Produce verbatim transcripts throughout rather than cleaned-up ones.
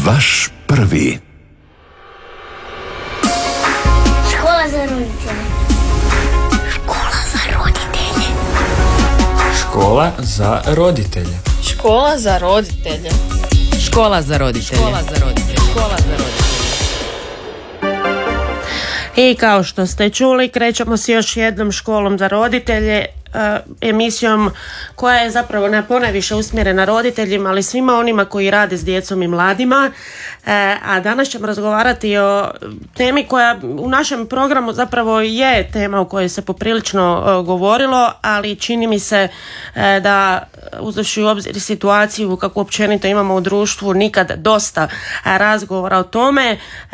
Vaš prvi. Škola za roditelje. Škola za roditelje. Škola za roditelje. Škola za roditelje. Škola za roditelje. Škola za roditelje. Škola za roditelje. I kao što ste čuli, krećemo s još jednom školom za roditelje, emisijom koja je zapravo ne ponajviše usmjerena roditeljima, ali svima onima koji rade s djecom i mladima. A danas ćemo razgovarati o temi koja u našem programu zapravo je tema o kojoj se poprilično govorilo, ali čini mi se da, uzevši u obzir situaciju kako općenito imamo u društvu, nikad dosta razgovora o tome.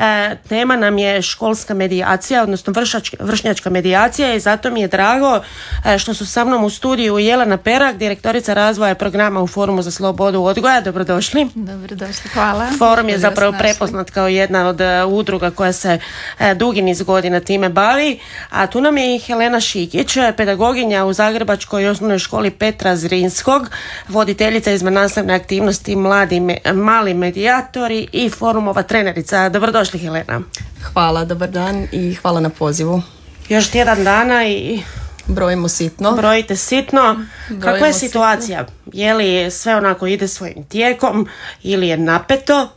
Tema nam je školska medijacija, odnosno vršnjačka medijacija, i zato mi je drago što su sa mnom u studiju Jelena Perak, direktorica razvoja programa u Forumu za slobodu odgoja. Dobrodošli. Dobrodošli, hvala. Forum je zapravo prepoznat kao jedna od udruga koja se dugi niz godina time bavi. A tu nam je i Helena Šikić, pedagoginja u Zagrebačkoj osnovnoj školi Petra Zrinskog, voditeljica izvannastavne aktivnosti Mladi mali medijatori i Forumova trenerica. Dobrodošli, Helena. Hvala, dobar dan i hvala na pozivu. Još tjedan dana i brojimo sitno. Brojite sitno. Brojimo Kakva je situacija? Sitno. Je li sve onako ide svojim tijekom ili je napeto?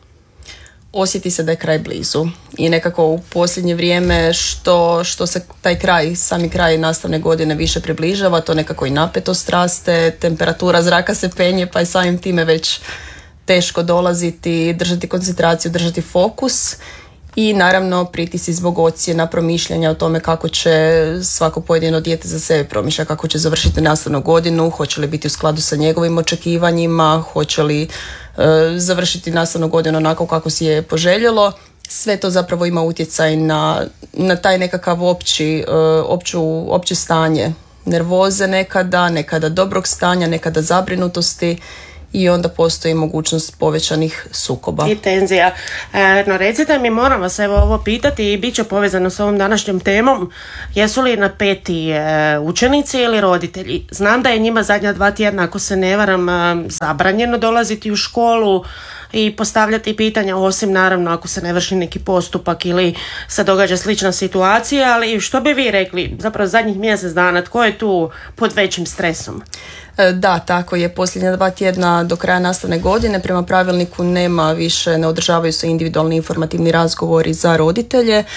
Osjeti se da je kraj blizu i nekako u posljednje vrijeme što, što se taj kraj, sami kraj nastavne godine više približava, to nekako i napetost raste, temperatura zraka se penje, pa je samim time već teško dolaziti, držati koncentraciju, držati fokus. I naravno pritisci zbog ocjena, promišljanja o tome kako će svako pojedino dijete za sebe promišlja, kako će završiti nastavnu godinu, hoće li biti u skladu sa njegovim očekivanjima, hoće li e, završiti nastavnu godinu onako kako si je poželjelo. Sve to zapravo ima utjecaj na, na taj nekakav opći, e, opću, opće stanje nervoze nekada, nekada dobrog stanja, nekada zabrinutosti. I onda postoji mogućnost povećanih sukoba. I tenzija. E, no recite mi, moram vas evo ovo pitati i bit će povezano s ovom današnjom temom. Jesu li napeti e, učenici ili roditelji? Znam da je njima zadnja dva tjedna, ako se ne varam, e, zabranjeno dolaziti u školu i postavljati pitanja, osim naravno ako se ne vrši neki postupak ili se događa slična situacija, ali što bi vi rekli, zapravo zadnjih mjesec dana, tko je tu pod većim stresom? Da, tako je. Posljednja dva tjedna do kraja nastavne godine prema pravilniku nema više, ne održavaju se individualni informativni razgovori za roditelje, e,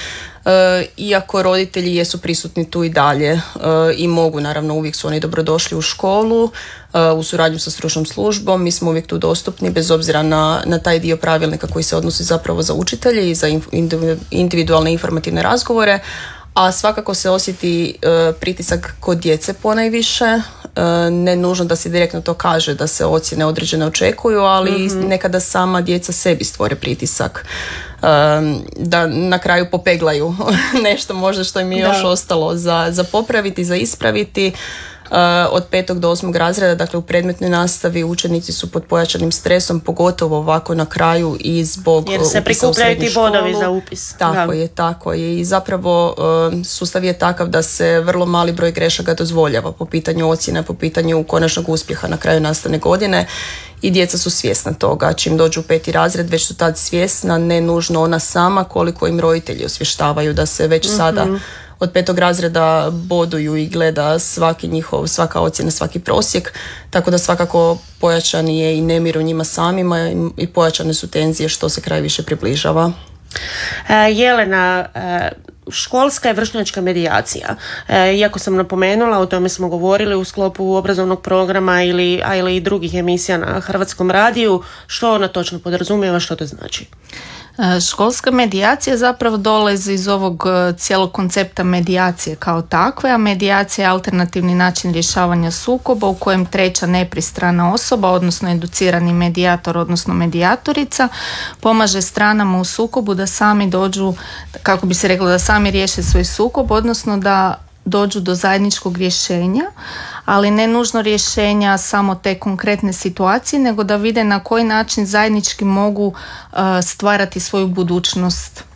iako roditelji jesu prisutni tu i dalje e, i mogu, naravno uvijek su oni dobrodošli u školu, e, u suradnju sa stručnom službom, mi smo uvijek tu dostupni bez obzira na, na taj dio pravilnika koji se odnosi zapravo za učitelje i za individualne informativne razgovore. A svakako se osjeti e, pritisak kod djece ponajviše, e, ne nužno da se direktno to kaže da se ocjene određene očekuju, ali mm-hmm. nekada sama djeca sebi stvore pritisak, e, da na kraju popeglaju nešto možda što im je još ostalo za, za popraviti, za ispraviti. Uh, od petog do osmog razreda, dakle u predmetnoj nastavi učenici su pod pojačanim stresom, pogotovo ovako na kraju i zbog jer se prikupljaju ti bodovi za upis. Tako da. je, tako je. I zapravo uh, sustav je takav da se vrlo mali broj grešaka dozvoljava po pitanju ocjena, po pitanju konačnog uspjeha na kraju nastavne godine. I djeca su svjesna toga. Čim dođu u peti razred, već su tad svjesna, ne nužno ona sama, koliko im roditelji osvještavaju da se već mm-hmm. sada od petog razreda boduju i gleda svaki njihov, svaka ocjena, svaki prosjek, tako da svakako pojačani je i nemir u njima samima i pojačane su tenzije što se kraj više približava. E, Jelena, e, školska i vršnjačka medijacija, e, iako sam napomenula, o tome smo govorili u sklopu obrazovnog programa ili, a ili i drugih emisija na Hrvatskom radiju, što ona točno podrazumijeva, što to znači? Školska medijacija zapravo dolazi iz ovog cijelog koncepta medijacije kao takve, a medijacija je alternativni način rješavanja sukoba u kojem treća nepristrana osoba, odnosno educirani medijator, odnosno medijatorica, pomaže stranama u sukobu da sami dođu, kako bi se reklo, da sami riješe svoj sukob, odnosno da dođu do zajedničkog rješenja, ali ne nužno rješenja samo te konkretne situacije, nego da vide na koji način zajednički mogu uh, stvarati svoju budućnost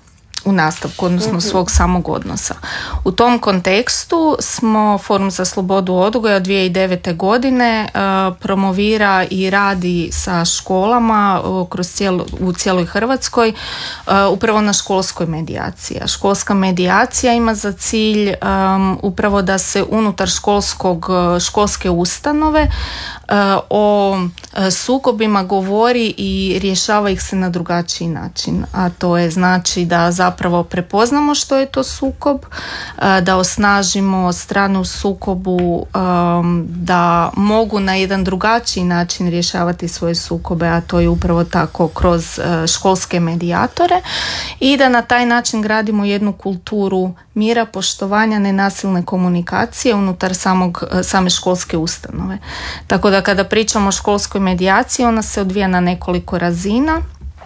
u nastavku, odnosno svog samog odnosa. U tom kontekstu smo Forum za slobodu odgoja od dvije tisuće devete. godine uh, promovira i radi sa školama uh, kroz cijelu, u cijeloj Hrvatskoj uh, upravo na školskoj medijaciji. A školska medijacija ima za cilj um, upravo da se unutar školskog, školske ustanove uh, o uh, sukobima govori i rješava ih se na drugačiji način. A to je znači da zapravo prepoznamo što je to sukob, da osnažimo strane u sukobu, da mogu na jedan drugačiji način rješavati svoje sukobe, a to je upravo tako kroz školske medijatore, i da na taj način gradimo jednu kulturu mira, poštovanja, nenasilne komunikacije unutar samog, same školske ustanove. Tako da kada pričamo o školskoj medijaciji, ona se odvija na nekoliko razina.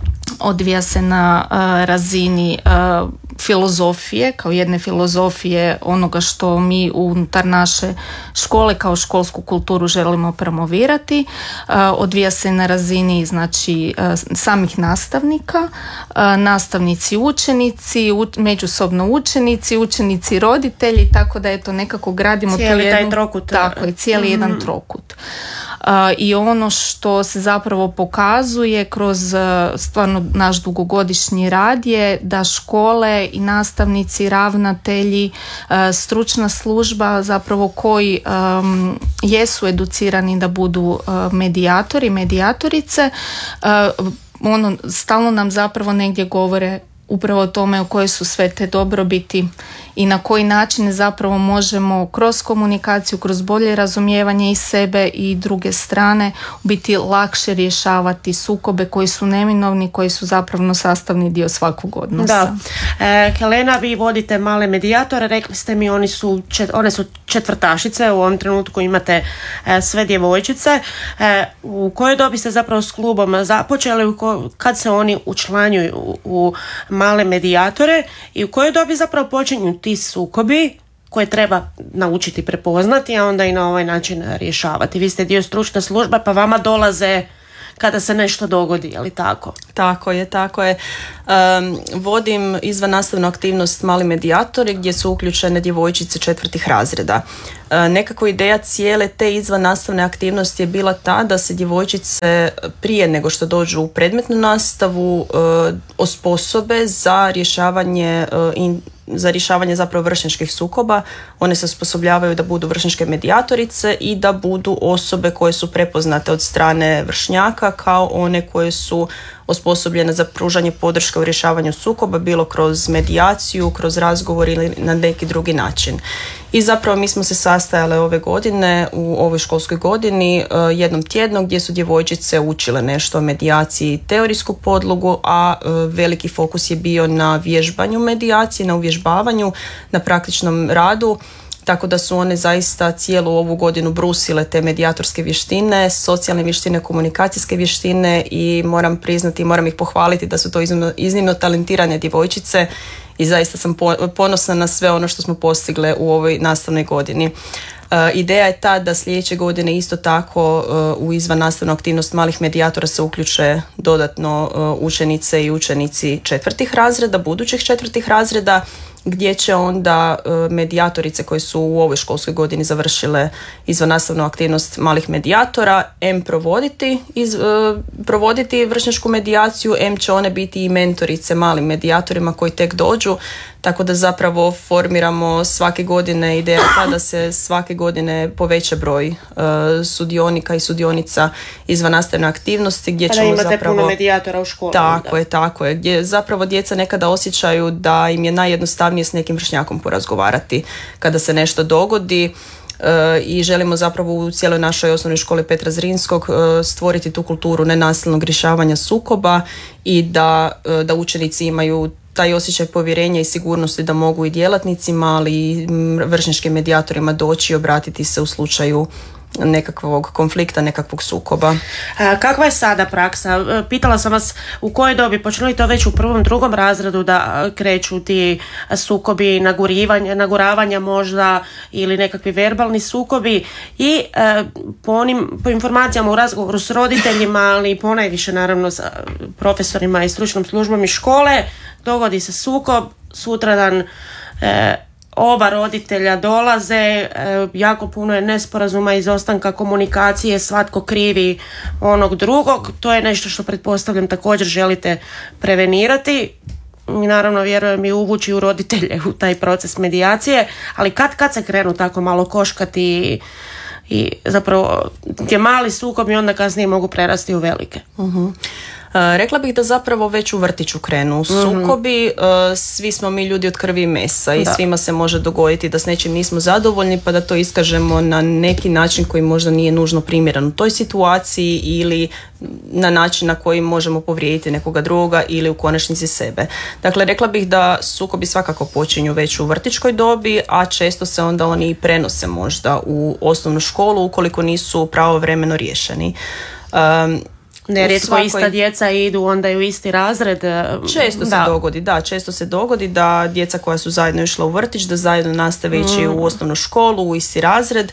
Odvija se na uh, razini uh, filozofije, kao jedne filozofije onoga što mi unutar naše škole kao školsku kulturu želimo promovirati. Uh, odvija se na razini znači uh, samih nastavnika, uh, nastavnici učenici, u, međusobno učenici, učenici roditelji, tako da eto nekako gradimo cijeli tu jednu, taj trokut. Tako je, cijeli mm. jedan trokut. Uh, I ono što se zapravo pokazuje kroz uh, stvarno naš dugogodišnji rad je da škole i nastavnici, ravnatelji, uh, stručna služba zapravo koji um, jesu educirani da budu uh, medijatori, medijatorice, uh, ono stalno nam zapravo negdje govore upravo o tome o koje su sve te dobrobiti i na koji način zapravo možemo kroz komunikaciju, kroz bolje razumijevanje i sebe i druge strane biti lakše rješavati sukobe koji su neminovni, koji su zapravo sastavni dio svakog odnosa. Da. E, Helena, vi vodite male medijatore, rekli ste mi oni su, čet, one su četvrtašice, u ovom trenutku imate e, sve djevojčice. E, u kojoj dobi ste zapravo s klubom započeli, u ko, kad se oni učlanjuju u, u male medijatore i u kojoj dobi zapravo počinju ti sukobi koje treba naučiti prepoznati, a onda i na ovaj način rješavati. Vi ste dio stručne službe, pa vama dolaze kada se nešto dogodi, je li tako? Tako je, tako je. Um, vodim izvan nastavnu aktivnost Mali medijatori gdje su uključene djevojčice četvrtih razreda. Uh, nekako ideja cijele te izvan nastavne aktivnosti je bila ta da se djevojčice prije nego što dođu u predmetnu nastavu uh, osposobe za rješavanje uh, in, za rješavanje zapravo vršnjačkih sukoba. One se osposobljavaju da budu vršnjačke medijatorice i da budu osobe koje su prepoznate od strane vršnjaka kao one koje su osposobljene za pružanje podrške u rješavanju sukoba, bilo kroz medijaciju, kroz razgovor ili na neki drugi način. I zapravo mi smo se sastajale ove godine, u ovoj školskoj godini, jednom tjedno gdje su djevojčice učile nešto o medijaciji, teorijsku podlogu, a veliki fokus je bio na vježbanju medijacije, na uvježbavanju, na praktičnom radu. Tako da su one zaista cijelu ovu godinu brusile te medijatorske vještine, socijalne vještine, komunikacijske vještine i moram priznati, moram ih pohvaliti da su to iznimno, iznimno talentirane djevojčice i zaista sam ponosna na sve ono što smo postigle u ovoj nastavnoj godini. Uh, ideja je ta da sljedeće godine isto tako uh, u izvan nastavnu aktivnost malih medijatora se uključe dodatno uh, učenice i učenici četvrtih razreda, budućih četvrtih razreda, gdje će onda uh, medijatorice koje su u ovoj školskoj godini završile izvan nastavnu aktivnost malih medijatora em provoditi, iz, uh, provoditi vršnjačku medijaciju, em će one biti i mentorice malim medijatorima koji tek dođu, tako da zapravo formiramo svake godine, ideja ta da se svake godine poveća broj uh, sudionika i sudionica izvan nastavne aktivnosti gdje ćemo imate zapravo puno medijatora u školi. Tako da. je, tako je, gdje zapravo djeca nekada osjećaju da im je najjednostavnije s nekim vršnjakom porazgovarati kada se nešto dogodi. Uh, i želimo zapravo u cijeloj našoj osnovnoj školi Petra Zrinskog uh, stvoriti tu kulturu nenasilnog rješavanja sukoba i da, uh, da učenici imaju taj osjećaj povjerenja i sigurnosti da mogu i djelatnicima, ali i vršnjačkim medijatorima doći i obratiti se u slučaju nekakvog konflikta, nekakvog sukoba. A, kakva je sada praksa? Pitala sam vas u kojoj dobi, počeli to već u prvom, drugom razredu da kreću ti sukobi, nagurivanja, naguravanja možda ili nekakvi verbalni sukobi i e, po onim, po informacijama u razgovoru s roditeljima, ali ponajviše naravno sa profesorima i stručnom službom iz škole, dogodi se sukob, sutradan e, oba roditelja dolaze, e, jako puno je nesporazuma, izostanka komunikacije, svatko krivi onog drugog. To je nešto što pretpostavljam također želite prevenirati i naravno vjerujem i uvući u roditelje u taj proces medijacije, ali kad, kad se krenu tako malo koškati i, i zapravo ti mali sukobi onda kasnije mogu prerasti u velike. Uh-huh. Rekla bih da zapravo već u vrtiću krenu sukobi, mm-hmm. svi smo mi ljudi od krvi i mesa i da. Svima se može dogoditi da s nečim nismo zadovoljni pa da to iskažemo na neki način koji možda nije nužno primjeran u toj situaciji ili na način na koji možemo povrijediti nekoga drugoga ili u konačnici sebe. Dakle, rekla bih da sukobi svakako počinju već u vrtićkoj dobi, a često se onda oni prenose možda u osnovnu školu ukoliko nisu pravovremeno riješeni. Um, Nerijetko svakoj... ista djeca idu onda i u isti razred. Često se da. dogodi, da, često se dogodi da djeca koja su zajedno išla u vrtić, da zajedno nastave ići mm. u osnovnu školu, u isti razred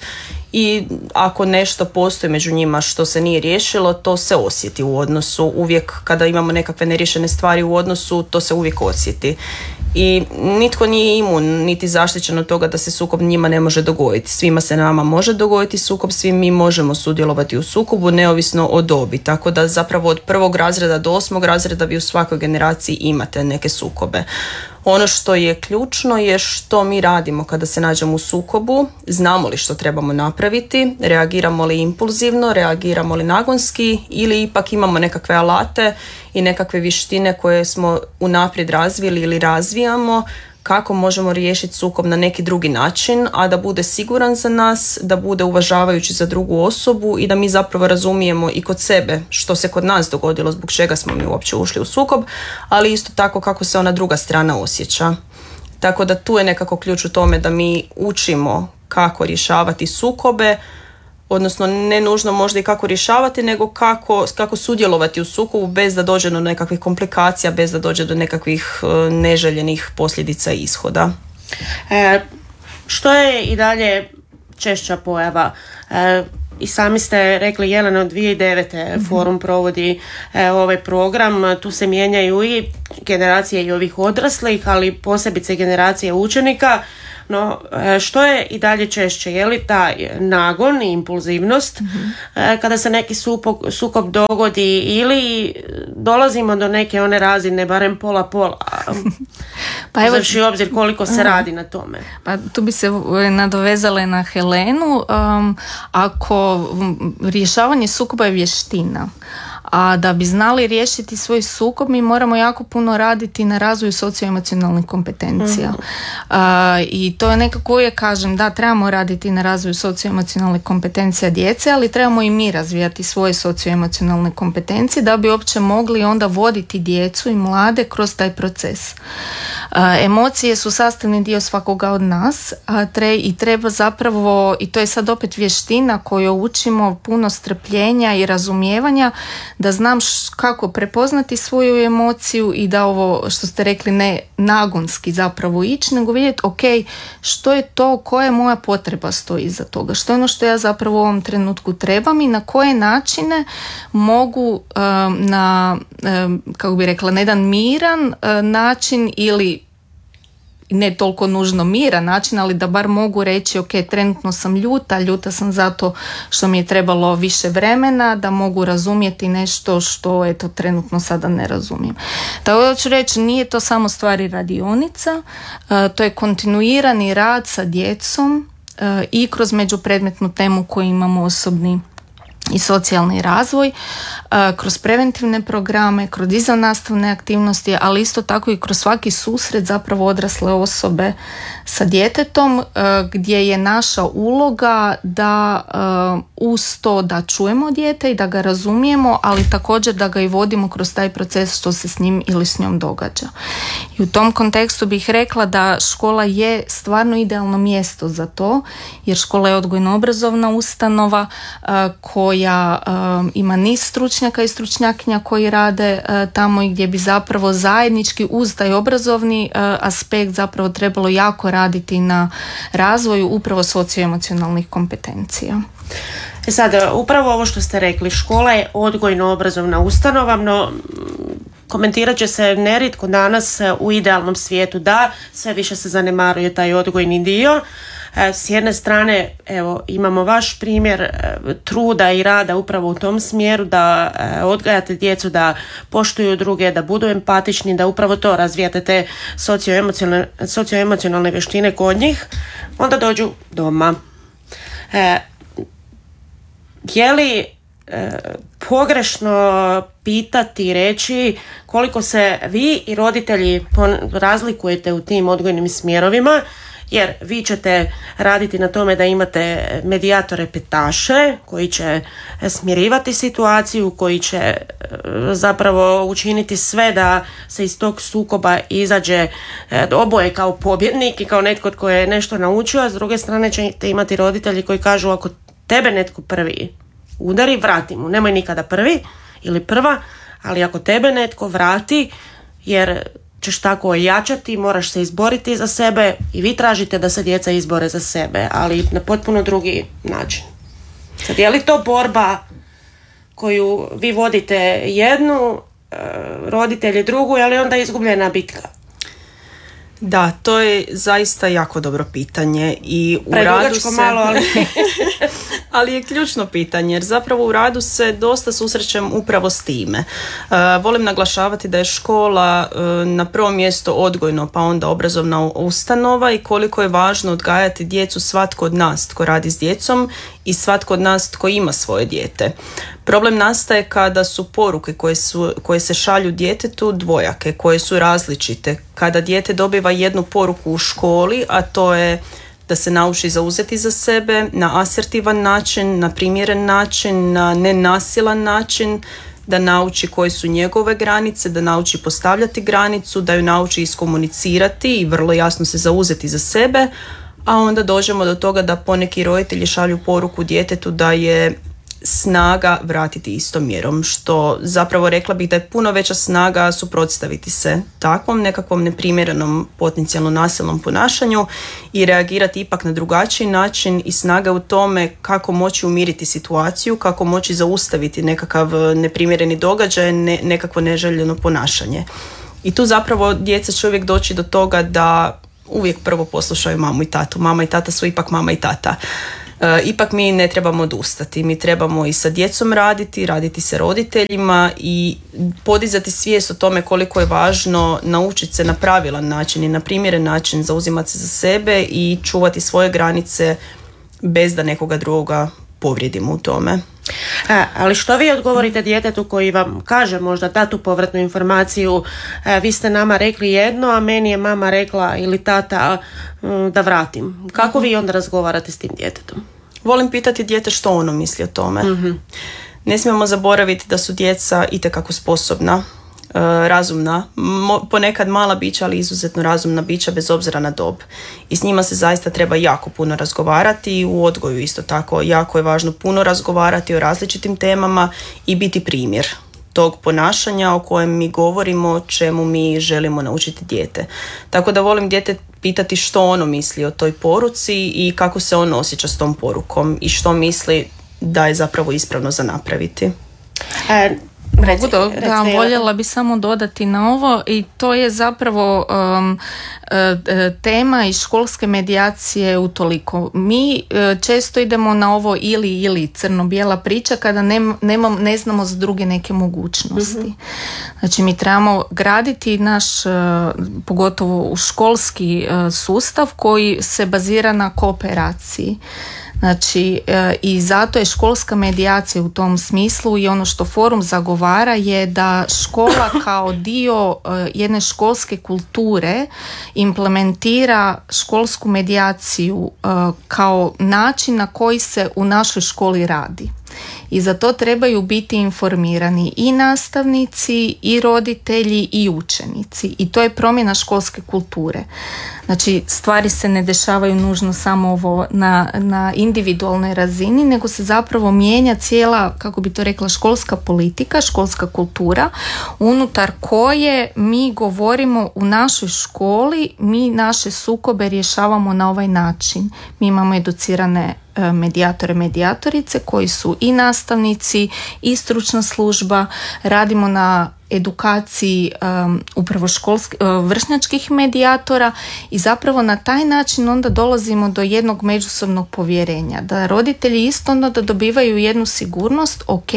i ako nešto postoji među njima što se nije riješilo, to se osjeti u odnosu. Uvijek kada imamo nekakve neriješene stvari u odnosu, to se uvijek osjeti. I nitko nije imun niti zaštićen od toga da se sukob njima ne može dogoditi. Svima se nama može dogoditi sukob, svi mi možemo sudjelovati u sukobu neovisno o dobi. Tako da zapravo od prvog razreda do osmog razreda vi u svakoj generaciji imate neke sukobe. Ono što je ključno je što mi radimo kada se nađemo u sukobu, znamo li što trebamo napraviti, reagiramo li impulzivno, reagiramo li nagonski ili ipak imamo nekakve alate i nekakve vještine koje smo unaprijed razvili ili razvijamo kako možemo riješiti sukob na neki drugi način, a da bude siguran za nas, da bude uvažavajući za drugu osobu i da mi zapravo razumijemo i kod sebe što se kod nas dogodilo, zbog čega smo mi uopće ušli u sukob, ali isto tako kako se ona druga strana osjeća. Tako da tu je nekako ključ u tome da mi učimo kako rješavati sukobe, odnosno ne nužno možda i kako rješavati, nego kako, kako sudjelovati u sukobu bez da dođe do nekakvih komplikacija, bez da dođe do nekakvih e, neželjenih posljedica i ishoda. E, što je i dalje češća pojava? E, I sami ste rekli, Jelena, od dvije tisuće devete mm-hmm. Forum provodi e, ovaj program, tu se mijenjaju i generacije i ovih odraslih, ali posebice generacije učenika. No, što je i dalje češće? Je li taj nagon i impulzivnost mm-hmm. kada se neki sukob, sukob dogodi ili dolazimo do neke one razine, barem pola-pola? Pa evo, znači obzir koliko se radi na tome. Pa tu bi se nadovezale na Helenu. Um, ako rješavanje sukoba je vještina, a da bi znali riješiti svoj sukob mi moramo jako puno raditi na razvoju socioemocionalnih kompetencija. Mm-hmm. Uh, I to je nekako uvijek kažem da trebamo raditi na razvoju socioemocionalnih kompetencija djece, ali trebamo i mi razvijati svoje socioemocionalne kompetencije da bi uopće mogli onda voditi djecu i mlade kroz taj proces. Uh, emocije su sastavni dio svakoga od nas a tre, i treba zapravo, i to je sad opet vještina koju učimo, puno strpljenja i razumijevanja, da znam š, kako prepoznati svoju emociju i da ovo što ste rekli ne nagonski zapravo ići, nego vidjeti ok, što je to, koja je moja potreba stoji iza toga, što je ono što ja zapravo u ovom trenutku trebam i na koje načine mogu um, na, um, kako bi rekla, na jedan miran uh, način ili ne toliko nužno miran način, ali da bar mogu reći ok, trenutno sam ljuta, ljuta sam zato što mi je trebalo više vremena, da mogu razumjeti nešto što eto trenutno sada ne razumijem. Tako da ću reći, nije to samo stvari radionica, to je kontinuirani rad sa djecom i kroz međupredmetnu temu koju imamo osobni i socijalni razvoj, kroz preventivne programe, kroz izvannastavne aktivnosti, ali isto tako i kroz svaki susret zapravo odrasle osobe sa djetetom, gdje je naša uloga da uz to da čujemo dijete i da ga razumijemo, ali također da ga i vodimo kroz taj proces što se s njim ili s njom događa. I u tom kontekstu bih rekla da škola je stvarno idealno mjesto za to, jer škola je odgojno-obrazovna ustanova koja ima niz stručnjaka i stručnjakinja koji rade tamo i gdje bi zapravo zajednički uz taj obrazovni aspekt zapravo trebalo jako raditi na razvoju upravo socioemocionalnih kompetencija. E sad, upravo ovo što ste rekli, škola je odgojno-obrazovna ustanova, no komentirat će se nerijetko danas u idealnom svijetu da sve više se zanemaruje taj odgojni dio. S jedne strane, evo, imamo vaš primjer truda i rada upravo u tom smjeru da odgajate djecu, da poštuju druge, da budu empatični, da upravo to razvijate te socioemocionalne, socioemocionalne vještine kod njih. Onda dođu doma. E, je li e, pogrešno pitati i reći koliko se vi i roditelji razlikujete u tim odgojnim smjerovima? Jer vi ćete raditi na tome da imate medijatore petaše koji će smirivati situaciju, koji će zapravo učiniti sve da se iz tog sukoba izađe oboje kao pobjednik i kao netko tko je nešto naučio, a s druge strane ćete imati roditelji koji kažu ako tebe netko prvi udari, vrati mu, nemoj nikada prvi ili prva, ali ako tebe netko vrati, jer ćeš tako ojačati, moraš se izboriti za sebe i vi tražite da se djeca izbore za sebe, ali na potpuno drugi način. Sad, je li to borba koju vi vodite jednu, roditelji drugu, je li onda izgubljena bitka? Da, to je zaista jako dobro pitanje i u radu se... malo, ali... ali je ključno pitanje, jer zapravo u radu se dosta susrećem upravo s time. Uh, volim naglašavati da je škola uh, na prvo mjesto odgojno, pa onda obrazovna ustanova i koliko je važno odgajati djecu svatko od nas tko radi s djecom i svatko od nas tko ima svoje dijete. Problem nastaje kada su poruke koje, su, koje se šalju djetetu dvojake, koje su različite. Kada dijete dobiva jednu poruku u školi, a to je da se nauči zauzeti za sebe na asertivan način, na primjeren način, na nenasilan način, da nauči koje su njegove granice, da nauči postavljati granicu, da ju nauči iskomunicirati i vrlo jasno se zauzeti za sebe, a onda dođemo do toga da poneki roditelji šalju poruku djetetu da je snaga vratiti istom mjerom, što zapravo rekla bih da je puno veća snaga suprotstaviti se takvom nekakvom neprimjerenom potencijalno nasilnom ponašanju i reagirati ipak na drugačiji način i snaga u tome kako moći umiriti situaciju, kako moći zaustaviti nekakav neprimjereni događaj, ne, nekakvo neželjeno ponašanje. I tu zapravo djeca će uvijek doći do toga da uvijek prvo poslušaju mamu i tatu. Mama i tata su ipak mama i tata. E, ipak mi ne trebamo odustati, mi trebamo i sa djecom raditi, raditi sa roditeljima i podizati svijest o tome koliko je važno naučiti se na pravilan način i na primjeren način zauzimati se za sebe i čuvati svoje granice bez da nekoga drugoga povrijedimo u tome. A, ali što vi odgovorite djetetu koji vam kaže možda da tu povratnu informaciju, a, vi ste nama rekli jedno, a meni je mama rekla ili tata m, da vratim. Kako vi onda razgovarate s tim djetetom? Volim pitati dijete što ono misli o tome. Mm-hmm. Ne smijemo zaboraviti da su djeca itekako sposobna, razumna, ponekad mala bića, ali izuzetno razumna bića bez obzira na dob. I s njima se zaista treba jako puno razgovarati i u odgoju isto tako. Jako je važno puno razgovarati o različitim temama i biti primjer tog ponašanja o kojem mi govorimo, čemu mi želimo naučiti dijete. Tako da volim dijete pitati što ono misli o toj poruci i kako se on osjeća s tom porukom i što misli da je zapravo ispravno za napraviti. E, Mogu da, da voljela bi samo dodati na ovo i to je zapravo um, tema iz školske medijacije utoliko. Mi uh, često idemo na ovo ili ili crno-bijela priča kada ne, nemam, ne znamo za druge neke mogućnosti. Mm-hmm. Znači mi trebamo graditi naš, uh, pogotovo u školski uh, sustav koji se bazira na kooperaciji. Znači e, i zato je školska medijacija u tom smislu i ono što forum zagovara je da škola kao dio e, jedne školske kulture implementira školsku medijaciju e, kao način na koji se u našoj školi radi. I za to trebaju biti informirani i nastavnici, i roditelji, i učenici. I to je promjena školske kulture. Znači, stvari se ne dešavaju nužno samo ovo na, na individualnoj razini, nego se zapravo mijenja cijela, kako bi to rekla, školska politika, školska kultura, unutar koje mi govorimo u našoj školi, mi naše sukobe rješavamo na ovaj način. Mi imamo educirane medijatore, medijatorice koji su i nastavnici i stručna služba, radimo na edukaciji um, upravo školskih, uh, vršnjačkih medijatora i zapravo na taj način onda dolazimo do jednog međusobnog povjerenja, da roditelji isto onda da dobivaju jednu sigurnost, ok,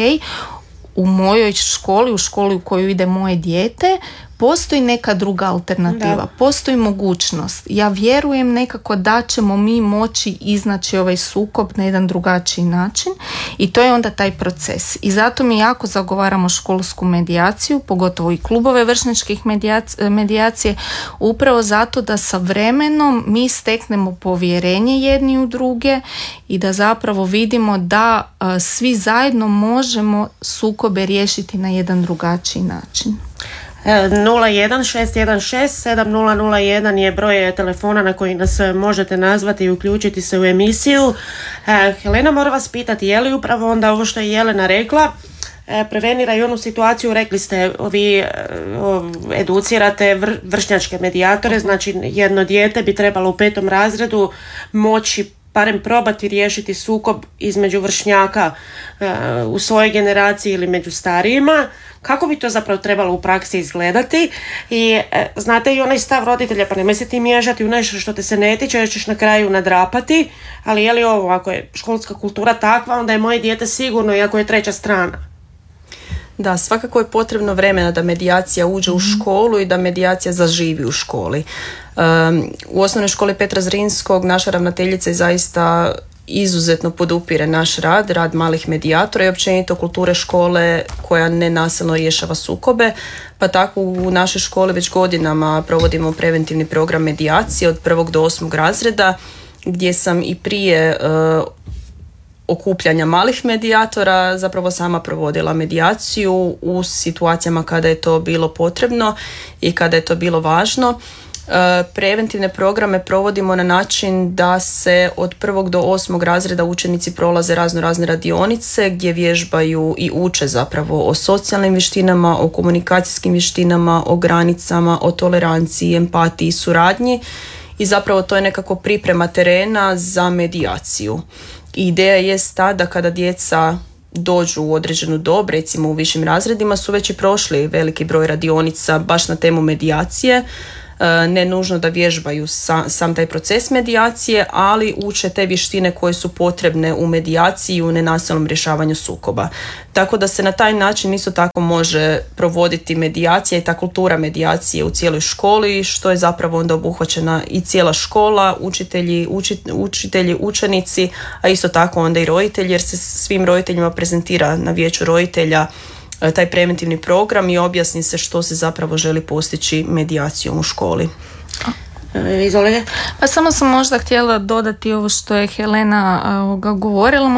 u mojoj školi, u školi u koju ide moje dijete, postoji neka druga alternativa, da. Postoji mogućnost. Ja vjerujem nekako da ćemo mi moći iznaći ovaj sukob na jedan drugačiji način i to je onda taj proces. I zato mi jako zagovaramo školsku medijaciju, pogotovo i klubove vršnjačkih medijacije, upravo zato da sa vremenom mi steknemo povjerenje jedni u druge i da zapravo vidimo da a, svi zajedno možemo sukobe riješiti na jedan drugačiji način. nula jedan šest jedan šest sedam nula nula jedan je broj telefona na koji nas možete nazvati i uključiti se u emisiju. Helena, moram vas pitati, je li upravo onda ovo što je Jelena rekla prevenira i onu situaciju, rekli ste, vi educirate vr, vršnjačke medijatore, znači jedno dijete bi trebalo u petom razredu moći barem probati riješiti sukob između vršnjaka u svojoj generaciji ili među starijima. Kako bi to zapravo trebalo u praksi izgledati? I e, znate i onaj stav roditelja, pa nemoj se ti miješati u nešto što te se ne tiče, jer ćeš na kraju nadrapati, ali je li ovo, ako je školska kultura takva, onda je moje dijete sigurno, iako je treća strana. Da, svakako je potrebno vremena da medijacija uđe u školu i da medijacija zaživi u školi. Um, u osnovnoj školi Petra Zrinskog naša ravnateljica je zaista izuzetno podupire naš rad, rad malih medijatora i općenito kulture škole koja nenasilno rješava sukobe, pa tako u našoj školi već godinama provodimo preventivni program medijacije od prvog do osmog razreda, gdje sam i prije uh, okupljanja malih medijatora zapravo sama provodila medijaciju u situacijama kada je to bilo potrebno i kada je to bilo važno. Preventivne programe provodimo na način da se od prvog do osmog razreda učenici prolaze razno razne radionice gdje vježbaju i uče zapravo o socijalnim vještinama, o komunikacijskim vještinama, o granicama, o toleranciji, empatiji, suradnji i zapravo to je nekako priprema terena za medijaciju. I ideja jest ta da kada djeca dođu u određenu dob, recimo u višim razredima, su već i prošli veliki broj radionica baš na temu medijacije, ne nužno da vježbaju sam, sam taj proces medijacije, ali uče te vještine koje su potrebne u medijaciji i u nenasilnom rješavanju sukoba. Tako da se na taj način isto tako može provoditi medijacija i ta kultura medijacije u cijeloj školi, što je zapravo onda obuhvaćena i cijela škola, učitelji, uči, učitelji, učenici, a isto tako onda i roditelji, jer se svim roditeljima prezentira na vijeću roditelja taj preventivni program i objasni se što se zapravo želi postići medijacijom u školi. Izvolite. Pa samo sam možda htjela dodati ovo što je Helena uh, govorila.